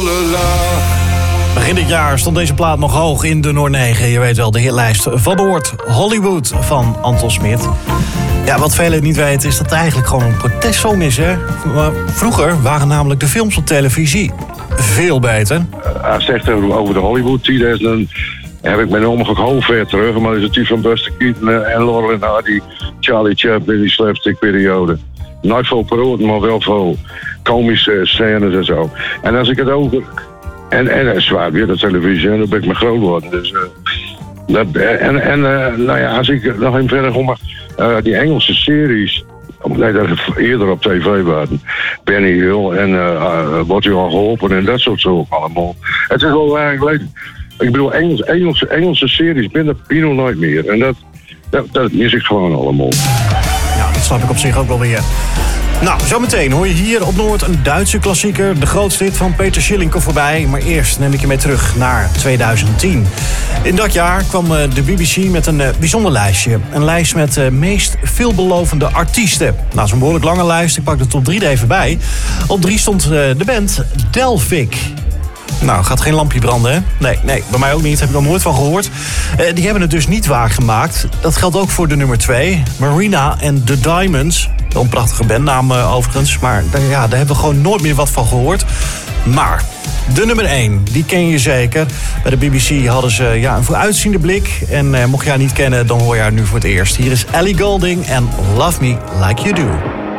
Begin dit jaar stond deze plaat nog hoog in de Noord 9. Je weet wel, de hitlijst van Noord, Hollywood van Anton Smit. Ja, wat velen niet weten is dat het eigenlijk gewoon een protestsong is, hè? Maar vroeger waren namelijk de films op televisie veel beter. Hij zegt over de Hollywood-tijd, dan heb ik mijn omgang heel ver terug. Maar dat is natuurlijk van Buster Keaton en Laurel en Hardy, Charlie Chaplin, die slapstick-periode. Nooit veel paroten, maar wel veel komische scènes en zo. En als ik het over... En zwaar weer de televisie, en dan ben ik me groot geworden. Dus, nou ja, als ik nog even verder kom, die Engelse series, omdat dat eerder op tv waren, Benny Hill en Wordt U Al Geholpen en dat soort zo allemaal. Het is wel lang geleden. Ik bedoel, Engelse series binnen Pino nooit meer. En dat mis ik gewoon allemaal. Ja, dat snap ik op zich ook wel weer. Nou, zometeen hoor je hier op Noord een Duitse klassieker. De grootste hit van Peter Schilling komt voorbij. Maar eerst neem ik je mee terug naar 2010. In dat jaar kwam de BBC met een bijzonder lijstje. Een lijst met de meest veelbelovende artiesten. Nou, dat is een behoorlijk lange lijst. Ik pak de top 3 er even bij. Op 3 stond de band Delphic. Nou, gaat geen lampje branden, hè? Nee, bij mij ook niet. Heb ik nog nooit van gehoord. Die hebben het dus niet waargemaakt. Dat geldt ook voor de nummer 2. Marina and the Diamonds. Wel een prachtige bandnaam overigens. Maar daar hebben we gewoon nooit meer wat van gehoord. Maar de nummer 1, die ken je zeker. Bij de BBC hadden ze een vooruitziende blik. En mocht je haar niet kennen, dan hoor je haar nu voor het eerst. Hier is Ellie Goulding en Love Me Like You Do.